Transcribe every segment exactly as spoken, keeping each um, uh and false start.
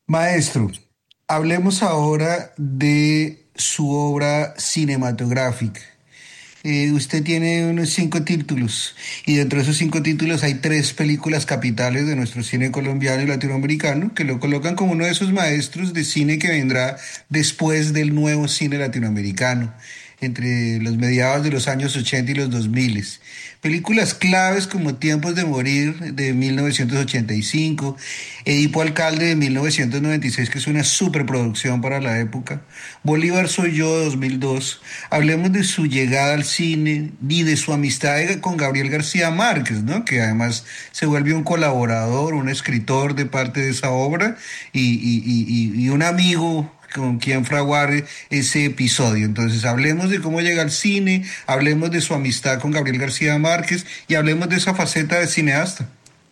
Maestro, hablemos ahora de su obra cinematográfica. Eh, usted tiene unos cinco títulos y dentro de esos cinco títulos hay tres películas capitales de nuestro cine colombiano y latinoamericano que lo colocan como uno de esos maestros de cine que vendrá después del nuevo cine latinoamericano, entre los mediados de los años ochenta y los dos mil. Películas claves como Tiempos de Morir de mil novecientos ochenta y cinco, Edipo Alcalde de mil novecientos noventa y seis, que es una superproducción para la época, Bolívar Soy Yo de dos mil dos. Hablemos de su llegada al cine y de su amistad con Gabriel García Márquez, ¿no? Que además se vuelve un colaborador, un escritor de parte de esa obra y, y, y, y un amigo con quien fraguar ese episodio. Entonces hablemos de cómo llega al cine, hablemos de su amistad con Gabriel García Márquez y hablemos de esa faceta de cineasta.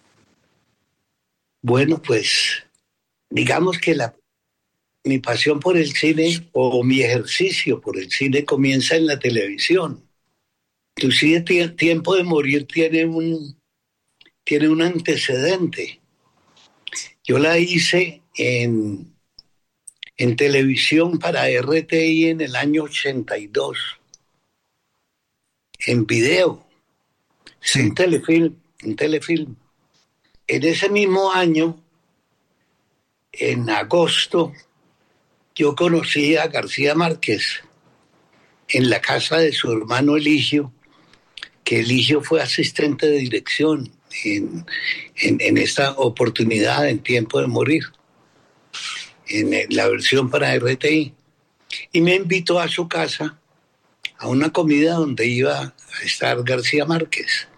Bueno, pues digamos que la, mi pasión por el cine o mi ejercicio por el cine comienza en la televisión. Inclusive tie- Tiempo de Morir tiene un, tiene un antecedente. Yo la hice en, en televisión para R T I en el año ochenta y dos, en video. Es un Sí. telefilm, un telefilm. En ese mismo año, en agosto, yo conocí a García Márquez en la casa de su hermano Eligio, que Eligio fue asistente de dirección en, en, en esta oportunidad, en Tiempo de Morir, en la versión para R T I. Y me invitó a su casa a una comida donde iba a estar García Márquez.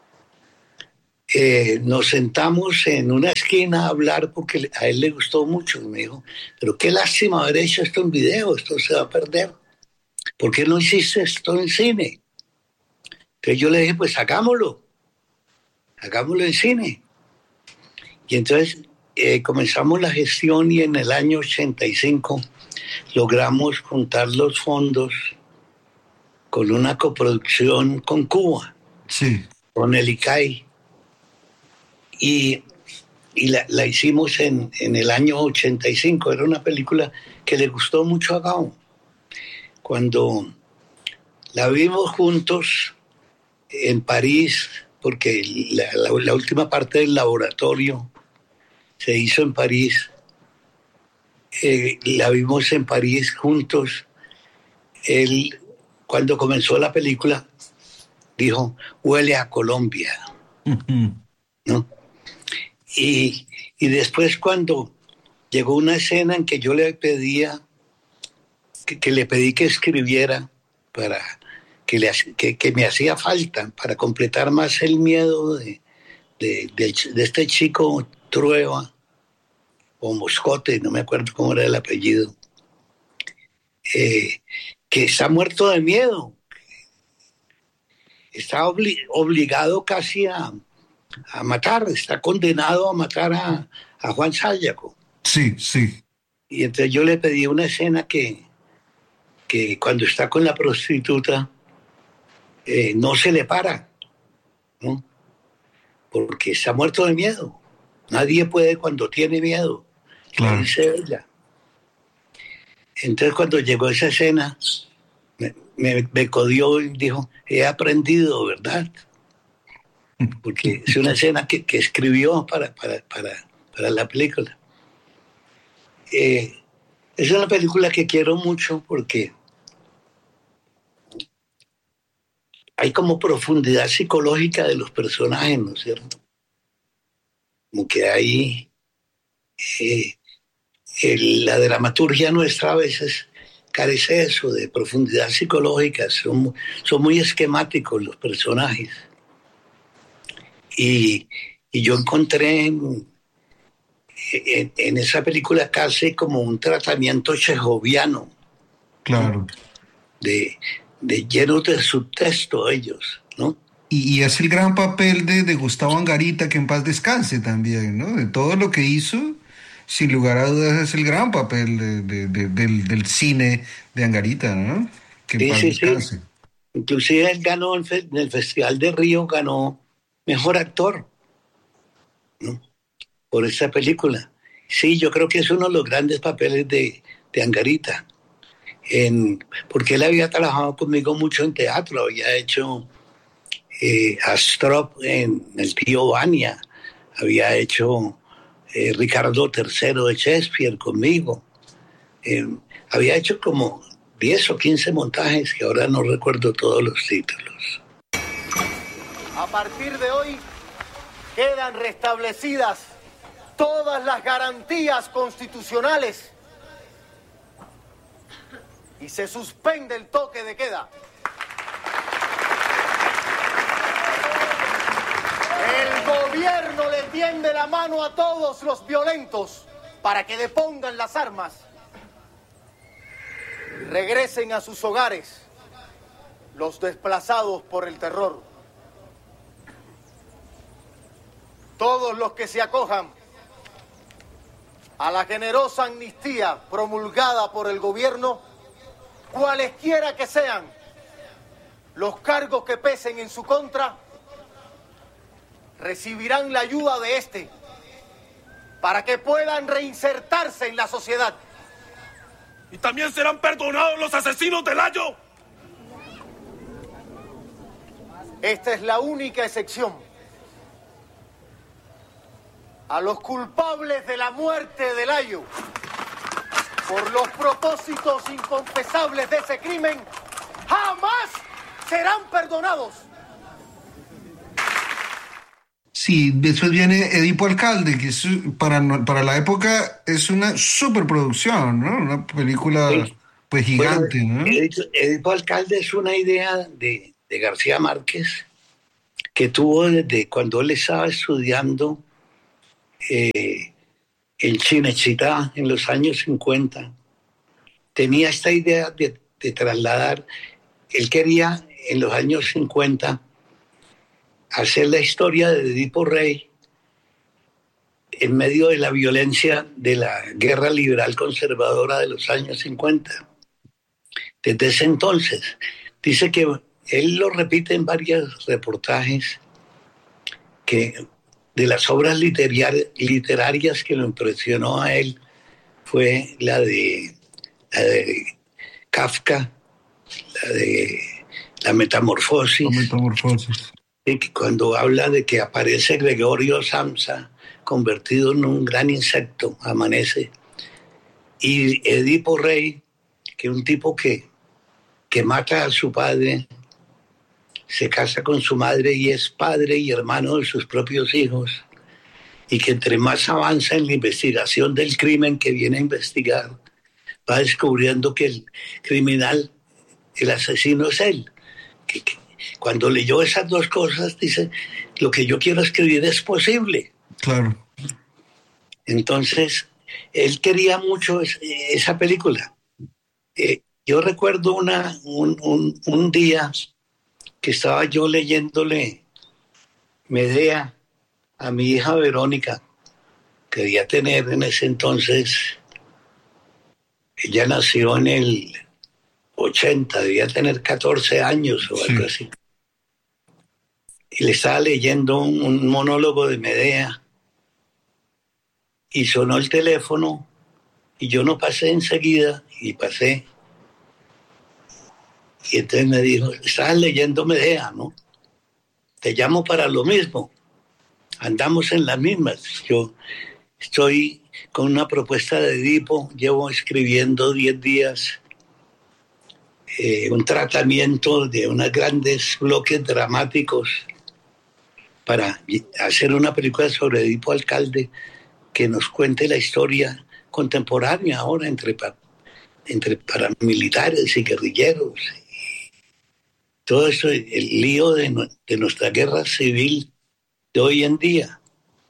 Eh, nos sentamos en una esquina a hablar porque a él le gustó mucho. Y me dijo, pero qué lástima haber hecho esto en video, esto se va a perder. ¿Por qué no hiciste esto en cine? Entonces yo le dije, pues hagámoslo, hagámoslo en cine. Y entonces eh, comenzamos la gestión y en el año ochenta y cinco logramos juntar los fondos con una coproducción con Cuba, Sí. con el I C A I. Y, y la, la hicimos en, en el año ochenta y cinco. Era una película que le gustó mucho a Gao. Cuando la vimos juntos en París, porque la, la, la última parte del laboratorio se hizo en París, eh, la vimos en París juntos. Él, cuando comenzó la película, dijo, huele a Colombia, ¿no? Y, y después cuando llegó una escena en que yo le pedía, que, que le pedí que escribiera para que, le, que, que me hacía falta para completar más el miedo de, de, de, de este chico Trueba, o Moscote, no me acuerdo cómo era el apellido, eh, que está muerto de miedo, está obli- obligado casi a, a matar, está condenado a matar a, a Juan Sayago. Sí, sí. Y entonces yo le pedí una escena que, que cuando está con la prostituta eh, no se le para, ¿no? Porque está muerto de miedo. Nadie puede cuando tiene miedo, le Claro. dice ella. Entonces cuando llegó esa escena, me, me, me codió y dijo, he aprendido, ¿verdad? Porque es una escena que, que escribió para, para, para, para la película. Eh, es una película que quiero mucho porque hay como profundidad psicológica de los personajes, ¿no es cierto? Como que hay eh, el, la dramaturgia nuestra a veces carece de eso, de profundidad psicológica, son, son muy esquemáticos los personajes. Y, y yo encontré en, en, en esa película casi como un tratamiento chejoviano, ¿no? Claro. De, de llenos de subtexto ellos, ¿no? Y, y es el gran papel de, de Gustavo Angarita, que en paz descanse también, ¿no? De todo lo que hizo, sin lugar a dudas es el gran papel de, de- de- del, del cine de Angarita, ¿no? Que en Sí, paz sí, sí. descanse. Inclusive él ganó en, fe, en el Festival de Río, ganó mejor actor, ¿no? Por esa película. Sí, yo creo que es uno de los grandes papeles de, de Angarita, en, porque él había trabajado conmigo mucho en teatro, había hecho eh, Astrop en El tío Vania, había hecho eh, Ricardo tercero de Shakespeare conmigo, eh, había hecho como diez o quince montajes que ahora no recuerdo todos los títulos. A partir de hoy quedan restablecidas todas las garantías constitucionales y se suspende el toque de queda. El gobierno le tiende la mano a todos los violentos para que depongan las armas, regresen a sus hogares los desplazados por el terror. Todos los que se acojan a la generosa amnistía promulgada por el gobierno, cualesquiera que sean los cargos que pesen en su contra, recibirán la ayuda de este para que puedan reinsertarse en la sociedad. ¿Y también serán perdonados los asesinos del Ayo? Esta es la única excepción. A los culpables de la muerte del Ayo, por los propósitos inconfesables de ese crimen, jamás serán perdonados. Sí, después viene Edipo Alcalde, que es, para, para la época es una superproducción, ¿no? Una película sí, pues gigante, bueno, ¿no? Edipo, Edipo Alcalde es una idea de, de García Márquez que tuvo desde cuando él estaba estudiando eh, en Cinecittà en los años cincuenta. Tenía esta idea de, de trasladar, él quería en los años cincuenta hacer la historia de Edipo Rey en medio de la violencia de la guerra liberal conservadora de los años cincuenta. Desde ese entonces, dice que él lo repite en varios reportajes, que de las obras literarias, literarias que lo impresionó a él fue la de, la de Kafka, la de La Metamorfosis. La Metamorfosis. Cuando habla de que aparece Gregorio Samsa convertido en un gran insecto, amanece, y Edipo Rey, que es un tipo que, que mata a su padre, se casa con su madre y es padre y hermano de sus propios hijos, y que entre más avanza en la investigación del crimen que viene a investigar, va descubriendo que el criminal, el asesino es él, que, que cuando leyó esas dos cosas, dice, lo que yo quiero escribir es posible. Claro. Entonces, él quería mucho es, esa película. Eh, yo recuerdo una, un, un, un día que estaba yo leyéndole Medea a mi hija Verónica, que debía tener en ese entonces, ella nació en el ochenta, debía tener catorce años o algo sí. así. Y le estaba leyendo un, un monólogo de Medea y sonó el teléfono y yo no pasé enseguida y pasé. Y entonces me dijo, estabas leyendo Medea, ¿no? Te llamo para lo mismo. Andamos en las mismas. Yo estoy con una propuesta de Edipo, llevo escribiendo diez días eh, un tratamiento de unos grandes bloques dramáticos para hacer una película sobre Edipo Alcalde que nos cuente la historia contemporánea ahora entre, entre paramilitares y guerrilleros. Y todo eso, el lío de, de nuestra guerra civil de hoy en día.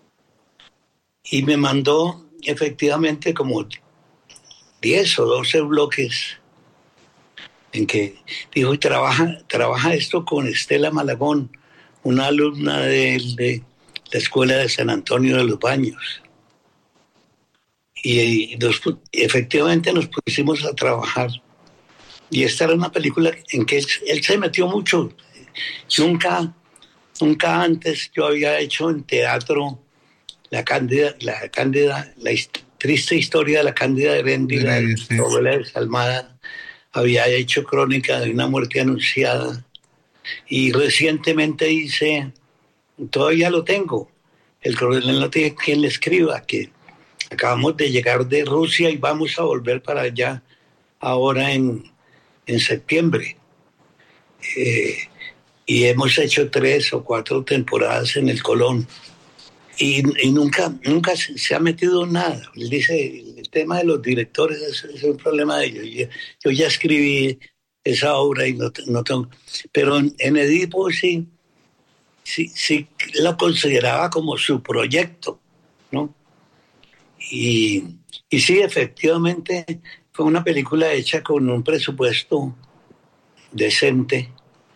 Y me mandó efectivamente como diez o doce bloques en que dijo, trabaja, trabaja esto con Estela Malagón, una alumna de, de la Escuela de San Antonio de los Baños. Y, y nos, efectivamente nos pusimos a trabajar. Y esta era una película en que él, él se metió mucho. Nunca, nunca antes yo había hecho en teatro la Cándida, la, Cándida, la, triste historia de la Cándida de Heréndira, Sí. novela de Salmada, había hecho crónica de una muerte anunciada y recientemente dice, todavía lo tengo, el coronel no tiene quien le escriba, que acabamos de llegar de Rusia y vamos a volver para allá ahora en, en septiembre. Eh, y hemos hecho tres o cuatro temporadas en el Colón y, y nunca, nunca se, se ha metido nada. Él dice, el tema de los directores es, es un problema de ellos. Yo, yo ya escribí esa obra y no, no tengo... Pero en, en Edipo sí, sí, sí lo consideraba como su proyecto, ¿no? Y, y sí, efectivamente, fue una película hecha con un presupuesto decente,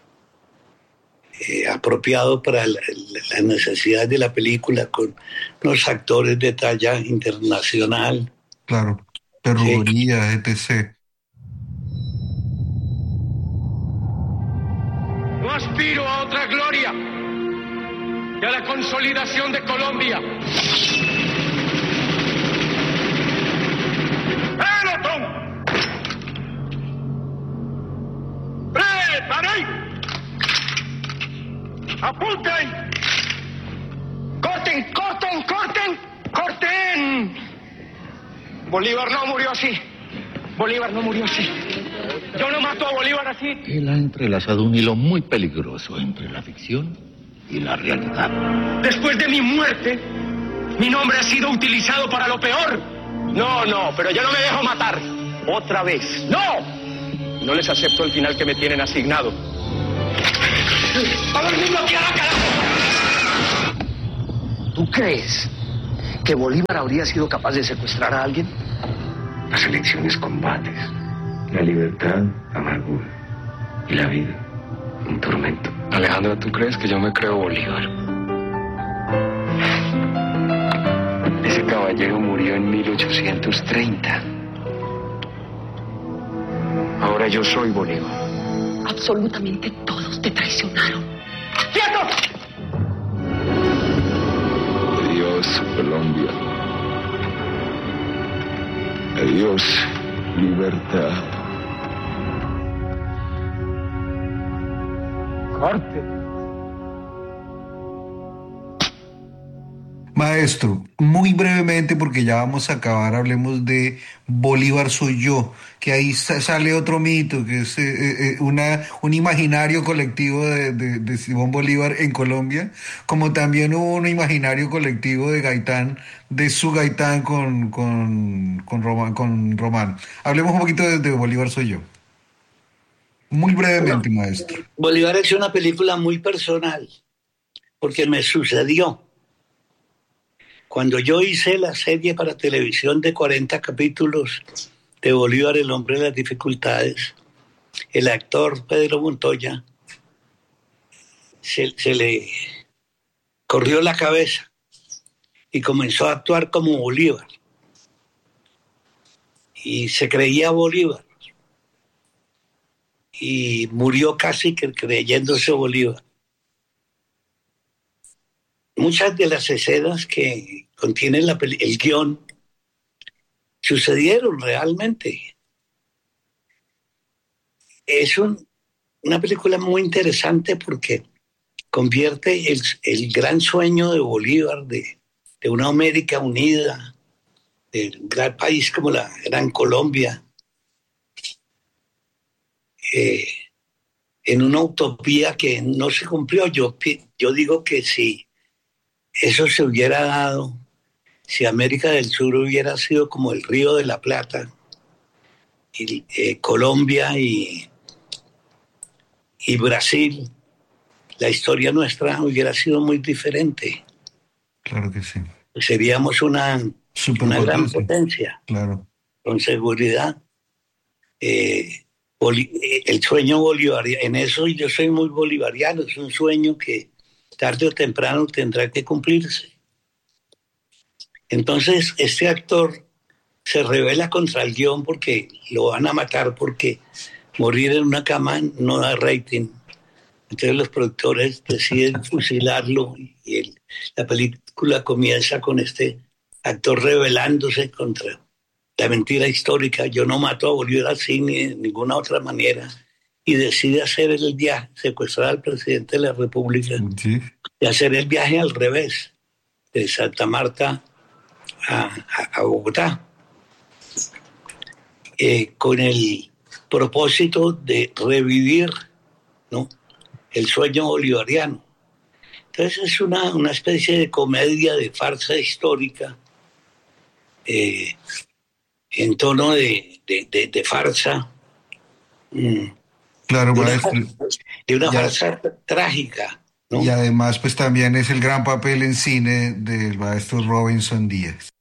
eh, apropiado para la, la necesidad de la película, con unos actores de talla internacional. Claro, perruría, sí. etcétera. No aspiro a otra gloria que a la consolidación de Colombia. ¡Pelotón! ¡Preparen! ¡Apunten! ¡Corten, corten, corten! ¡Corten! Bolívar no murió así. Bolívar no murió así. Yo no mato a Bolívar así. Él ha entrelazado un hilo muy peligroso entre la ficción y la realidad. Después de mi muerte, mi nombre ha sido utilizado para lo peor. No, no, pero yo no me dejo matar. Otra vez. ¡No! No les acepto el final que me tienen asignado. ¡Todo el mundo aquí a la carajo! ¿Tú crees que Bolívar habría sido capaz de secuestrar a alguien? Las elecciones combates. La libertad, amargura. Y la vida, un tormento. Alejandro, ¿tú crees que yo me creo Bolívar? Ese caballero murió en mil ochocientos treinta. Ahora yo soy Bolívar. Absolutamente todos te traicionaron. ¡Quieto! Adiós, Colombia. Adiós, libertad. Corte. Maestro, muy brevemente, porque ya vamos a acabar, hablemos de Bolívar soy yo, que ahí sale otro mito, que es eh, eh, una, un imaginario colectivo de, de, de Simón Bolívar en Colombia, como también hubo un imaginario colectivo de Gaitán, de su Gaitán con, con, con, Román, con Román. Hablemos un poquito de, de Bolívar soy yo. Muy brevemente, bueno, maestro. Bolívar es una película muy personal, porque me sucedió. Cuando yo hice la serie para televisión de cuarenta capítulos de Bolívar, el hombre de las dificultades, el actor Pedro Montoya se, se le corrió la cabeza y comenzó a actuar como Bolívar. Y se creía Bolívar. Y murió casi que creyéndose Bolívar. Muchas de las escenas que contiene la peli- el guión sucedieron realmente. Es un, una película muy interesante porque convierte el, el gran sueño de Bolívar, de, de una América unida, de un gran país como la Gran Colombia, eh, en una utopía que no se cumplió. Yo, yo digo que si eso se hubiera dado, si América del Sur hubiera sido como el Río de la Plata, y, eh, Colombia y, y Brasil, la historia nuestra hubiera sido muy diferente. Claro que sí. Seríamos una, una gran potencia. Claro. Con seguridad. Eh, boli- el sueño bolivariano, en eso yo soy muy bolivariano, es un sueño que tarde o temprano tendrá que cumplirse. Entonces, este actor se rebela contra el guión porque lo van a matar, porque morir en una cama no da rating. Entonces los productores deciden fusilarlo y el, la película comienza con este actor rebelándose contra la mentira histórica. Yo no mato a Bolívar así ni de ninguna otra manera. Y decide hacer el viaje, secuestrar al presidente de la República, sí, y hacer el viaje al revés, de Santa Marta a, a, a Bogotá, eh, con el propósito de revivir, ¿no?, el sueño bolivariano. Entonces es una, una especie de comedia, de farsa histórica, eh, en tono de, de, de, de farsa. Mm. Claro, de una, maestro. De una ya, farsa trágica, ¿no? Y además, pues también es el gran papel en cine del maestro Robinson Díaz.